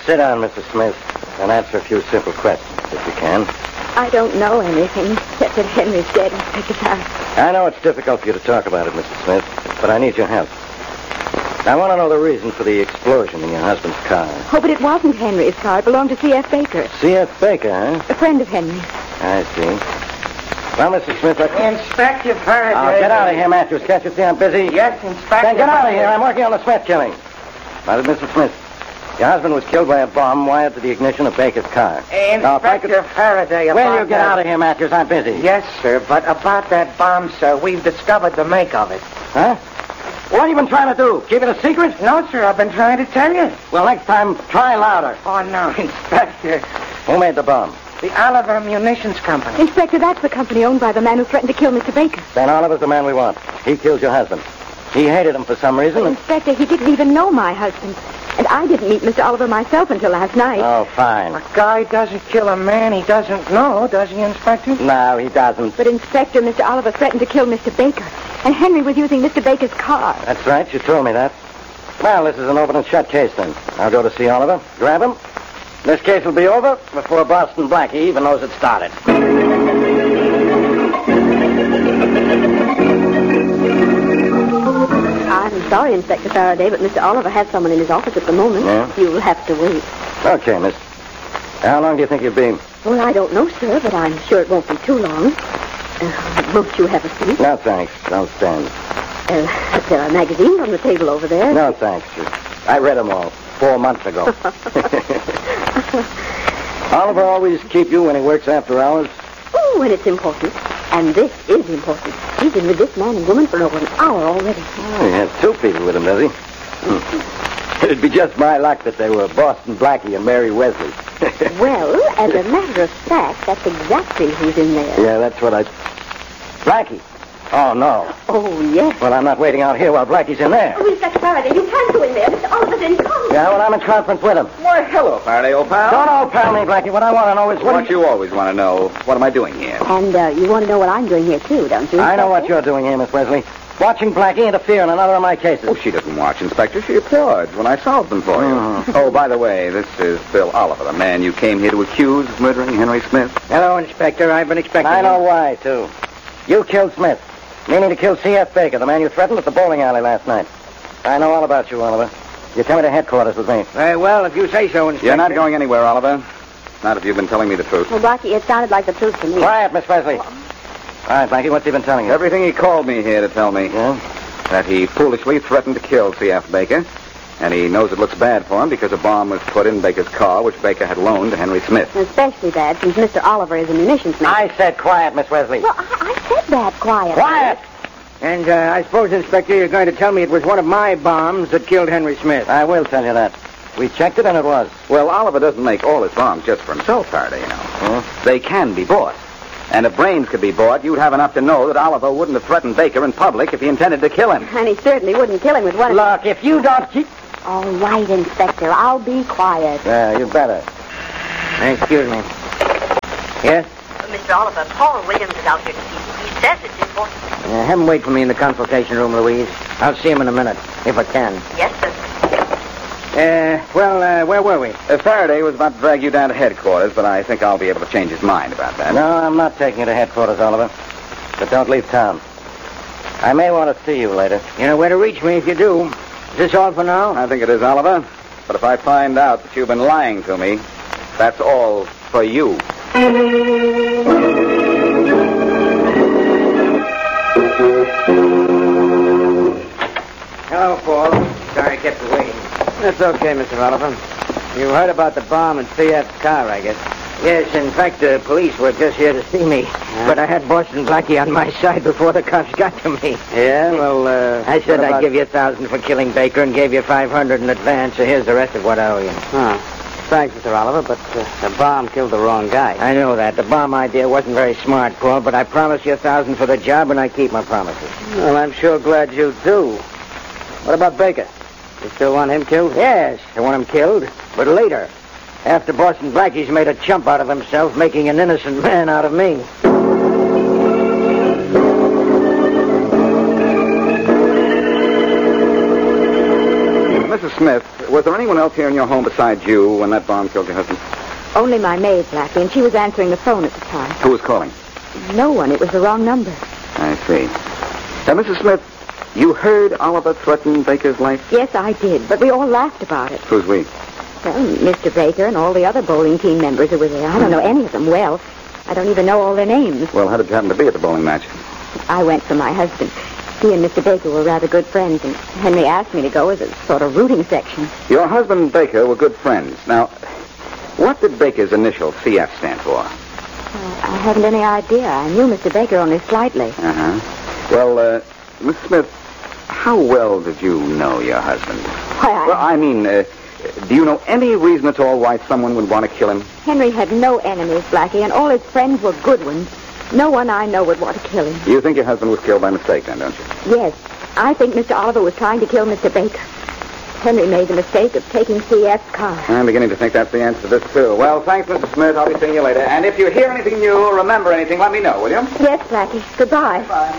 sit down, Mrs. Smith, and answer a few simple questions, if you can. I don't know anything except that Henry's dead, Inspector Faraday. I know it's difficult for you to talk about it, Mrs. Smith, but I need your help. I want to know the reason for the explosion in your husband's car. Oh, but it wasn't Henry's car. It belonged to C.F. Baker. C.F. Baker, huh? A friend of Henry's. I see. Well, Mrs. Smith, Inspector Faraday. Oh, get out of here, Matthews. Can't you see I'm busy? Yes, Inspector. Then get out of here. I'm working on the Smith killing. Now, Mrs. Smith, your husband was killed by a bomb wired to the ignition of Baker's car. Inspector Faraday, about Will you get out of here, Matthews? I'm busy. Yes, sir, but about that bomb, sir, we've discovered the make of it. Huh? What have you been trying to do? Keep it a secret? No, sir, I've been trying to tell you. Well, next time, try louder. Oh, no, Inspector. Who made the bomb? The Oliver Munitions Company. Inspector, that's the company owned by the man who threatened to kill Mr. Baker. Then Oliver's the man we want. He killed your husband. He hated him for some reason. But, Inspector, he didn't even know my husband. And I didn't meet Mr. Oliver myself until last night. Oh, fine. A guy doesn't kill a man he doesn't know, does he, Inspector? No, he doesn't. But, Inspector, Mr. Oliver threatened to kill Mr. Baker. And Henry was using Mr. Baker's car. That's right. You told me that. Well, this is an open and shut case, then. I'll go to see Oliver, grab him. This case will be over before Boston Blackie even knows it started. I'm sorry, Inspector Faraday, but Mr. Oliver has someone in his office at the moment. Yeah? You'll have to wait. Okay, miss. How long do you think you'll be? Well, I don't know, sir, but I'm sure it won't be too long. Won't you have a seat? No, thanks. Don't stand. There are magazines on the table over there. No, thanks. I read them all 4 months ago. Oliver always keep you when he works after hours? Oh, when it's important. And this is important. He's been with this man and woman for over an hour already. Oh, he has 2 people with him, does he? It'd be just my luck that they were Boston Blackie and Mary Wesley. Well, as a matter of fact, that's exactly who's in there. Yeah, that's what I... Blackie? Oh, no. Oh, yes. Well, I'm not waiting out here while Blackie's in there. Oh, Inspector Faraday, you can't go in there. Mr. Oliver's in. Come. Yeah, well, I'm in conference with him. Why, hello, Faraday, old pal. Don't old pal me, Blackie. What I want to know is What you always want to know. What am I doing here? And you want to know what I'm doing here, too, don't you? I know what you're doing here, Miss Wesley. Watching Blackie interfere in another of my cases. Oh, she doesn't watch, Inspector. She applauds when I solve them for you. Oh, by the way, this is Bill Oliver, the man you came here to accuse of murdering Henry Smith. Hello, Inspector. I've been expecting I you. know why, too. You killed Smith, meaning to kill C.F. Baker, the man you threatened at the bowling alley last night. I know all about you, Oliver. You come to headquarters with me. Very well, if you say so, Inspector. You're not going anywhere, Oliver. Not if you've been telling me the truth. Well, Blackie, it sounded like the truth to me. Quiet, Miss Wesley. All right, Blackie, what's he been telling you? Everything he called me here to tell me. Yeah? That he foolishly threatened to kill C.F. Baker. And he knows it looks bad for him because a bomb was put in Baker's car, which Baker had loaned to Henry Smith. Especially bad since Mr. Oliver is a munitions man. I said quiet, Miss Wesley. Well, I said that quiet. Quiet! And I suppose, Inspector, you're going to tell me it was one of my bombs that killed Henry Smith. I will tell you that. We checked it, and it was. Well, Oliver doesn't make all his bombs just for himself, Faraday, you know. Huh? They can be bought. And if brains could be bought, you'd have enough to know that Oliver wouldn't have threatened Baker in public if he intended to kill him. And he certainly wouldn't kill him with one of... Look, if you don't keep... All right, Inspector, I'll be quiet. Yeah, you better. Excuse me. Yes? Mr. Oliver, Paul Williams is out here to see you. He says it's important. Have him wait for me in the consultation room, Louise. I'll see him in a minute, if I can. Yes, sir. Where were we? Faraday was about to drag you down to headquarters, but I think I'll be able to change his mind about that. No, I'm not taking you to headquarters, Oliver. But don't leave town. I may want to see you later. You know where to reach me if you do. Is this all for now? I think it is, Oliver. But if I find out that you've been lying to me, that's all for you. Hello, Paul. Sorry I kept you waiting. That's okay, Mr. Oliver. You heard about the bomb in C.F.'s car, I guess. Yes, in fact, the police were just here to see me. But I had Boston Blackie on my side before the cops got to me. Yeah, well, I said I'd give you 1,000 for killing Baker and gave you 500 in advance, so here's the rest of what I owe you. Huh. Thanks, Mr. Oliver, but the bomb killed the wrong guy. I know that. The bomb idea wasn't very smart, Paul, but I promised you 1,000 for the job, and I keep my promises. Well, I'm sure glad you do. What about Baker? You still want him killed? Yes, I want him killed, but later. After Boston Blackie's made a chump out of himself, making an innocent man out of me. Mrs. Smith, was there anyone else here in your home besides you when that bomb killed your husband? Only my maid, Blackie, and she was answering the phone at the time. Who was calling? No one. It was the wrong number. I see. Now, Mrs. Smith, you heard Oliver threaten Baker's life? Yes, I did, but we all laughed about it. Who's we? Well, Mr. Baker and all the other bowling team members who were there. I don't know any of them well. I don't even know all their names. Well, how did you happen to be at the bowling match? I went for my husband. He and Mr. Baker were rather good friends, and Henry asked me to go as a sort of rooting section. Your husband and Baker were good friends. Now, what did Baker's initial CF stand for? I haven't any idea. I knew Mr. Baker only slightly. Uh-huh. Well, Miss Smith, how well did you know your husband? Why, Well, I mean, do you know any reason at all why someone would want to kill him? Henry had no enemies, Blackie, and all his friends were good ones. No one I know would want to kill him. You think your husband was killed by mistake, then, don't you? Yes, I think Mr. Oliver was trying to kill Mr. Baker. Henry made the mistake of taking CF's car. I'm beginning to think that's the answer to this, too. Well, thanks, Mrs. Smith. I'll be seeing you later. And if you hear anything new or remember anything, let me know, will you? Yes, Blackie. Goodbye. Bye.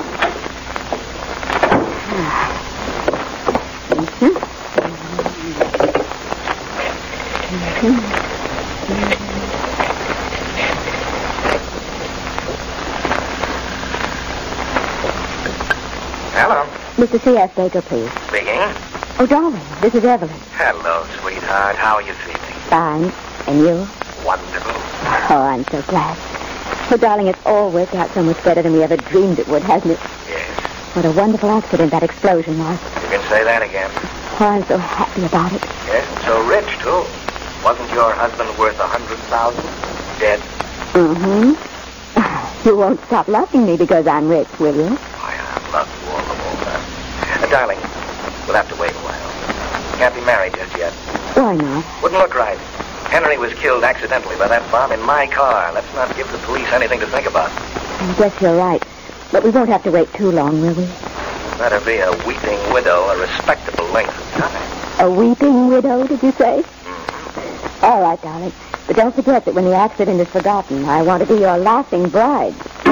Hello. Mr. C.F. Baker, please. Speaking. Oh, darling, this is Evelyn. Hello, sweetheart. How are you feeling? Fine. And you? Wonderful. Oh, I'm so glad. Oh, darling, it's all worked out so much better than we ever dreamed it would, hasn't it? Yes. What a wonderful accident that explosion was. You can say that again. Oh, I'm so happy about it. Yes, and so rich, too. Wasn't your husband worth $100,000? Dead? Mm-hmm. You won't stop loving me because I'm rich, will you? Why, I love you all the more. Darling, we'll have to wait a while. Can't be married just yet. Why not? Wouldn't look right. Henry was killed accidentally by that bomb in my car. Let's not give the police anything to think about. I guess you're right. But we won't have to wait too long, will we? Better be a weeping widow, a respectable length of time. A weeping widow, did you say? Mm-hmm. All right, darling. But don't forget that when the accident is forgotten, I want to be your laughing bride.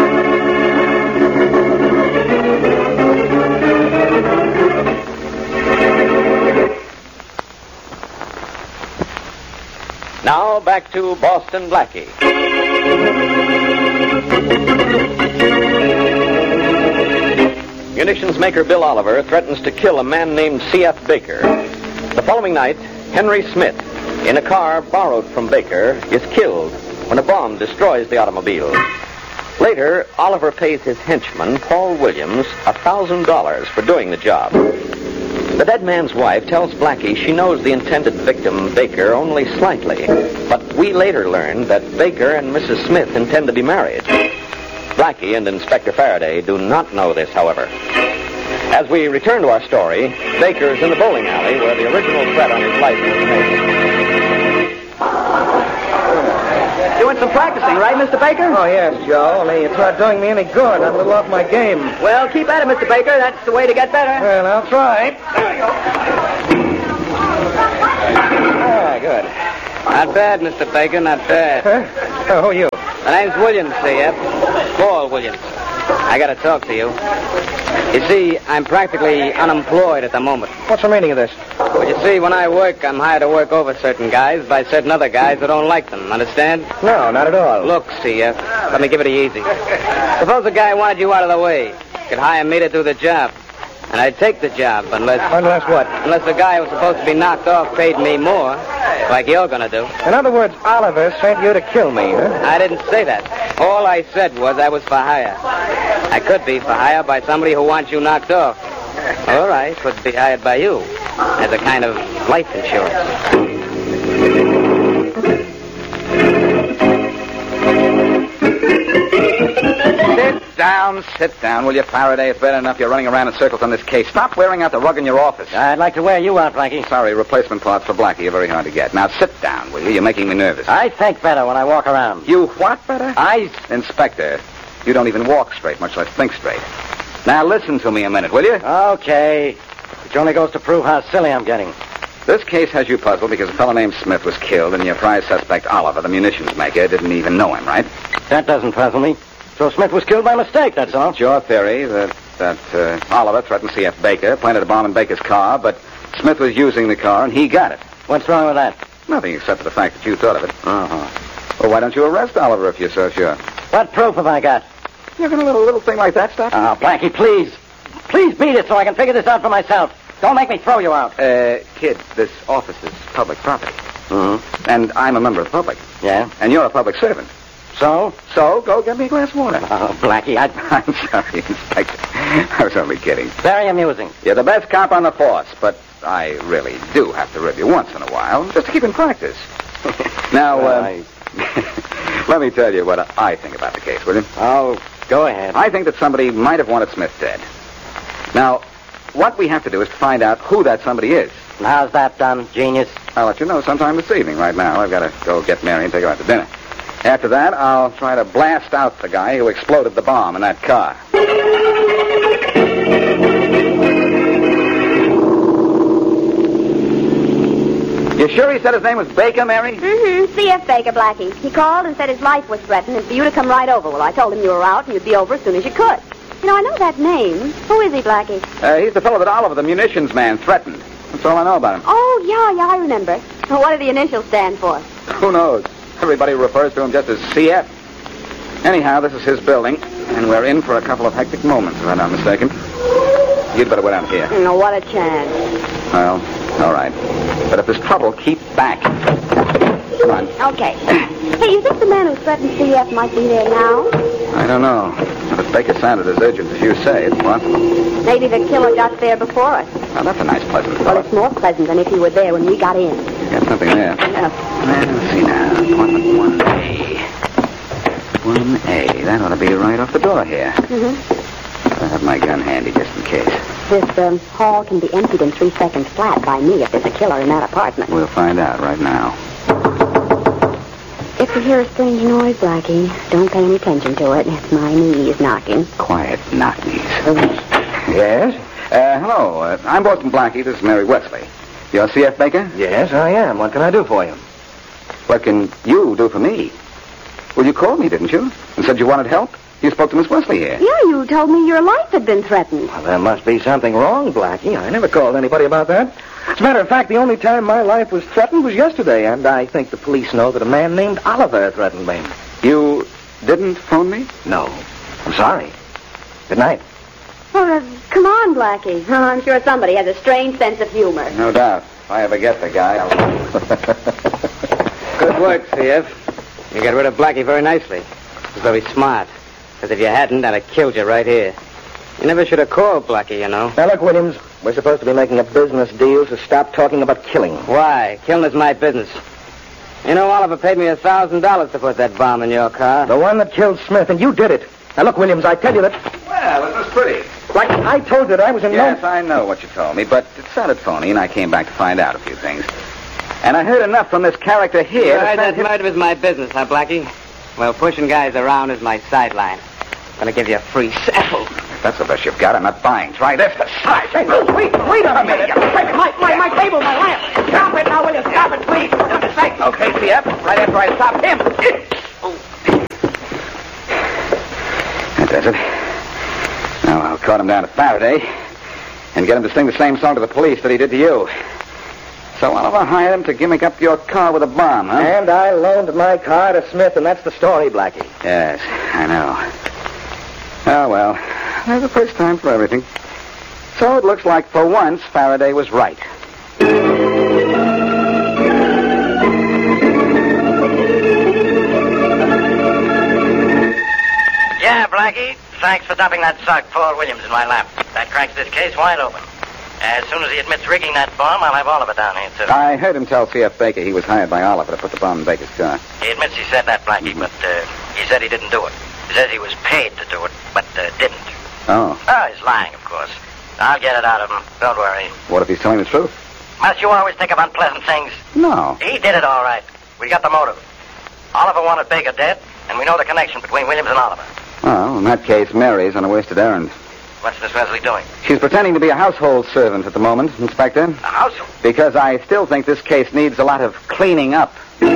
Now back to Boston Blackie. Munitions maker Bill Oliver threatens to kill a man named C.F. Baker. The following night, Henry Smith, in a car borrowed from Baker, is killed when a bomb destroys the automobile. Later, Oliver pays his henchman, Paul Williams, $1,000 for doing the job. The dead man's wife tells Blackie she knows the intended victim, Baker, only slightly. But we later learn that Baker and Mrs. Smith intend to be married. Blackie and Inspector Faraday do not know this, however. As we return to our story, Baker is in the bowling alley where the original threat on his life was made. Doing some practicing, right, Mr. Baker? Oh, yes, Joe. Only it's not doing me any good. I'm a little off my game. Well, keep at it, Mr. Baker. That's the way to get better. Well, I'll try. There we go. Ah, good. Not bad, Mr. Baker, not bad. Huh? Oh, who are you? My name's Williams, C.F. Paul Williams. I gotta talk to you. You see, I'm practically unemployed at the moment. What's the meaning of this? Well, you see, when I work, I'm hired to work over certain guys by certain other guys who don't like them. Understand? No, not at all. Look, C.F., let me give it easy. Suppose a guy wanted you out of the way. You could hire me to do the job. And I'd take the job unless... Unless what? Unless the guy who was supposed to be knocked off paid me more, like you're gonna do. In other words, Oliver sent you to kill me, huh? I didn't say that. All I said was I was for hire. I could be for hire by somebody who wants you knocked off. Or I could be hired by you as a kind of life insurance. Sit down, will you, Faraday? It's bad enough you're running around in circles on this case. Stop wearing out the rug in your office. I'd like to wear you out, Blackie. Sorry, replacement parts for Blackie are very hard to get. Now, sit down, will you? You're making me nervous. I think better when I walk around. You what better? I... Inspector, you don't even walk straight, much less think straight. Now, listen to me a minute, will you? Okay. Which only goes to prove how silly I'm getting. This case has you puzzled because a fellow named Smith was killed and your prize suspect, Oliver, the munitions maker, didn't even know him, right? That doesn't puzzle me. So Smith was killed by mistake, that's all. It's your theory that Oliver threatened C.F. Baker, planted a bomb in Baker's car, but Smith was using the car, and he got it. What's wrong with that? Nothing except for the fact that you thought of it. Uh-huh. Well, why don't you arrest Oliver if you're so sure? What proof have I got? You're going to let a little thing like that stop? Oh, Blackie, please. Please beat it so I can figure this out for myself. Don't make me throw you out. Kid, this office is public property. Mm-hmm. And I'm a member of the public. Yeah? And you're a public servant. So? So, go get me a glass of water. Oh, Blackie, I'm sorry, Inspector. I was only kidding. Very amusing. You're the best cop on the force, but I really do have to rib you once in a while, just to keep in practice. Now, let me tell you what I think about the case, will you? Oh, go ahead. I think that somebody might have wanted Smith dead. Now, what we have to do is to find out who that somebody is. How's that done, genius? I'll let you know sometime this evening. Right now, I've got to go get Mary and take her out to dinner. After that, I'll try to blast out the guy who exploded the bomb in that car. You sure he said his name was Baker, Mary? Mm-hmm. C.F. Baker, Blackie. He called and said his life was threatened and for you to come right over. Well, I told him you were out and you'd be over as soon as you could. You know, I know that name. Who is he, Blackie? He's the fellow that Oliver, the munitions man, threatened. That's all I know about him. Oh, yeah, I remember. Well, what do the initials stand for? Who knows? Everybody refers to him just as CF. Anyhow, this is his building, and we're in for a couple of hectic moments, if I'm not mistaken. You'd better wait out here. No, what a chance. Well, all right. But if there's trouble, keep back. Come on. Okay. Hey, you think the man who threatened CF might be there now? I don't know. If Baker sounded as urgent as you say, it's possible. Maybe the killer got there before us. Now, that's a nice, pleasant Well, thought. it's more pleasant than if he were there when we got in. You got something there. No. Let's see now. Apartment 1A. 1A. That ought to be right off the door here. Mm-hmm. I have my gun handy just in case. This hall can be emptied in 3 seconds flat by me if there's a killer in that apartment. We'll find out right now. If you hear a strange noise, Blackie, don't pay any attention to it. It's my knees knocking. Quiet, knock knees. Yes? Hello. I'm Boston Blackie. This is Mary Wesley. You're C.F. Baker? Yes, I am. What can I do for you? What can you do for me? Well, you called me, didn't you? And said you wanted help? You spoke to Miss Wesley here. Yeah, you told me your life had been threatened. Well, there must be something wrong, Blackie. I never called anybody about that. As a matter of fact, the only time my life was threatened was yesterday, and I think the police know that a man named Oliver threatened me. You didn't phone me? No. I'm sorry. Good night. Oh, come on, Blackie. Oh, I'm sure somebody has a strange sense of humor. No doubt. If I ever get the guy, I'll... Good work, C.F. You got rid of Blackie very nicely. It was very smart. Because if you hadn't, I'd have killed you right here. You never should have called Blackie, you know. Now, look, Williams, we're supposed to be making a business deal, so stop talking about killing. Why? Killing is my business. You know, Oliver paid me $1,000 to put that bomb in your car. The one that killed Smith, and you did it. Now, look, Williams, I tell you that... Well, it was pretty. Like, I told you that I was in Yes, I know what you told me, but it sounded phony, and I came back to find out a few things. And I heard enough from this character here Right, to that send him... murder is my business, huh, Blackie? Well, pushing guys around is my sideline. I'm gonna give you a free sample. If that's the best you've got, I'm not buying. Try this. Hey, wait a minute. My table, my lamp. Stop it now, will you? Stop it, please. For goodness sake. Okay, CF. Right after I stop him. That does it. Now, I'll cart him down to Faraday and get him to sing the same song to the police that he did to you. So Oliver hired him to gimmick up your car with a bomb, huh? And I loaned my car to Smith, and that's the story, Blackie. Yes, I know. Oh, well, there's a first time for everything. So it looks like, for once, Faraday was right. Yeah, Blackie. Thanks for dumping that sock, Paul Williams, in my lap. That cracks this case wide open. As soon as he admits rigging that bomb, I'll have Oliver down here, too. I heard him tell C.F. Baker he was hired by Oliver to put the bomb in Baker's car. He admits he said that, Blackie, but he said he didn't do it. He says he was paid to do it, but didn't. Oh. Oh, he's lying, of course. I'll get it out of him. Don't worry. What if he's telling the truth? Must you always think of unpleasant things? No. He did it all right. We got the motive. Oliver wanted Baker dead, and we know the connection between Williams and Oliver. Well, in that case, Mary's on a wasted errand. What's Miss Wesley doing? She's pretending to be a household servant at the moment, Inspector. A household? Because I still think this case needs a lot of cleaning up. You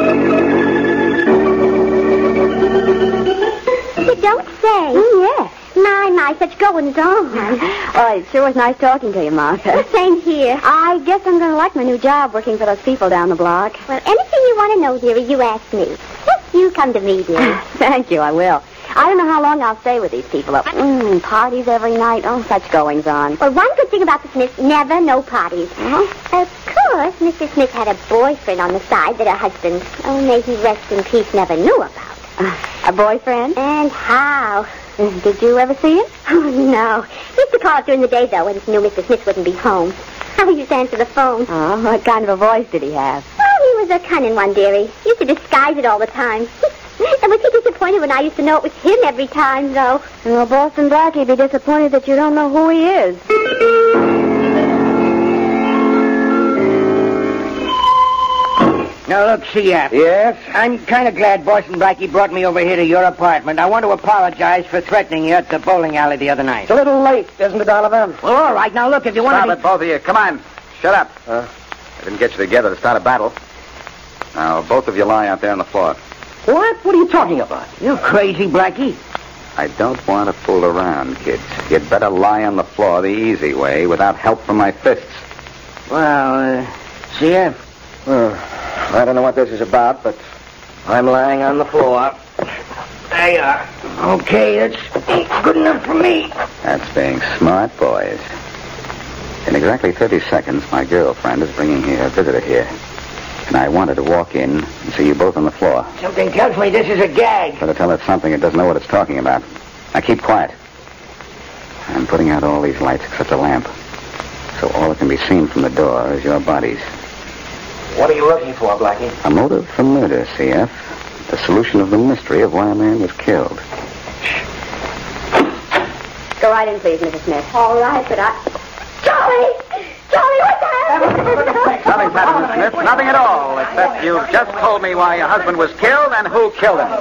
don't say. Yes. My, such goings on. Oh, it sure was nice talking to you, Martha. Same here. I guess I'm going to like my new job working for those people down the block. Well, anything you want to know, dearie, you ask me. Just you come to me, dearie. Thank you, I will. I don't know how long I'll stay with these people. Parties every night. Oh, such goings on. Well, one good thing about the Smiths, never no parties. Of course, Mrs. Smith had a boyfriend on the side that her husband, oh, may he rest in peace, never knew about. A boyfriend? And how? Did you ever see him? Oh, no. He used to call up during the day, though, when he knew Mr. Smith wouldn't be home. I used to answer the phone. Oh, what kind of a voice did he have? Well, he was a cunning one, dearie. He used to disguise it all the time. And was he disappointed when I used to know it was him every time, though? Well, Boston Blackie'd be disappointed that you don't know who he is. Now, look, C.F. Yes? I'm kind of glad Boston Blackie brought me over here to your apartment. I want to apologize for threatening you at the bowling alley the other night. It's a little late, isn't it, Oliver? Well, all right. Now, look, if you want Stop to... it, both of you. Come on. Shut up. I didn't get you together to start a battle. Now, both of you lie out there on the floor. What? What are you talking about? You crazy, Blackie? I don't want to fool around, kids. You'd better lie on the floor the easy way without help from my fists. Well, C.F. I don't know what this is about, but I'm lying on the floor. There you are. Okay, that's good enough for me. That's being smart, boys. In exactly 30 seconds, my girlfriend is bringing a visitor here. And I wanted to walk in and see you both on the floor. Something tells me this is a gag. Better tell it something it doesn't know what it's talking about. Now keep quiet. I'm putting out all these lights except a lamp. So all that can be seen from the door is your bodies. What are you looking for, Blackie? A motive for murder, CF. The solution of the mystery of why a man was killed. Go right in, please, Mrs. Smith. All right, but Charlie, what the hell? Nothing's happened, Miss Smith. Nothing at all, except you've just told me why your husband was killed and who killed him.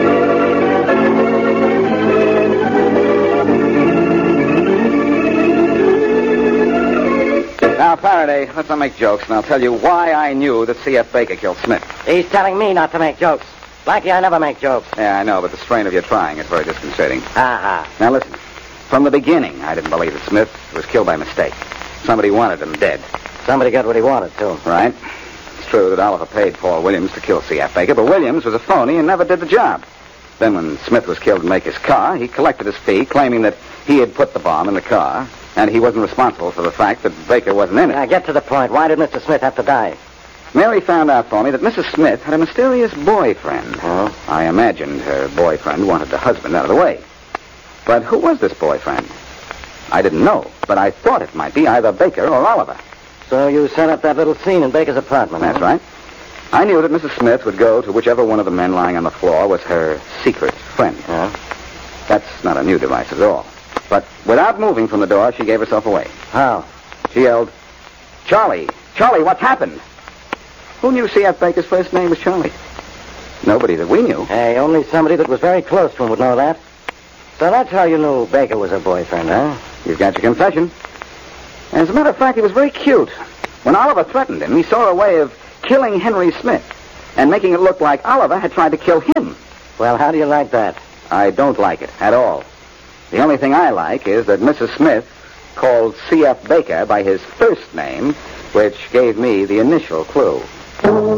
Now, Faraday, let's not make jokes, and I'll tell you why I knew that C.F. Baker killed Smith. He's telling me not to make jokes. Blackie, I never make jokes. Yeah, I know, but the strain of your trying is very disconcerting. Uh-huh. Now, listen. From the beginning, I didn't believe that Smith was killed by mistake. Somebody wanted him dead. Somebody got what he wanted, too. Right. It's true that Oliver paid Paul Williams to kill C.F. Baker, but Williams was a phony and never did the job. Then when Smith was killed in Baker's car, he collected his fee, claiming that he had put the bomb in the car, and he wasn't responsible for the fact that Baker wasn't in it. Now, get to the point. Why did Mr. Smith have to die? Mary found out for me that Mrs. Smith had a mysterious boyfriend. Oh? I imagined her boyfriend wanted the husband out of the way. But who was this boyfriend? I didn't know, but I thought it might be either Baker or Oliver. So you set up that little scene in Baker's apartment, That's huh? right. I knew that Mrs. Smith would go to whichever one of the men lying on the floor was her secret friend. Yeah? That's not a new device at all. But without moving from the door, she gave herself away. How? She yelled, "Charlie! Charlie, what's happened?" Who knew C.F. Baker's first name was Charlie? Nobody that we knew. Hey, only somebody that was very close to him would know that. So that's how you knew Baker was her boyfriend, huh? You've got your confession. As a matter of fact, he was very cute. When Oliver threatened him, he saw a way of killing Henry Smith and making it look like Oliver had tried to kill him. Well, how do you like that? I don't like it at all. The only thing I like is that Mrs. Smith called C.F. Baker by his first name, which gave me the initial clue.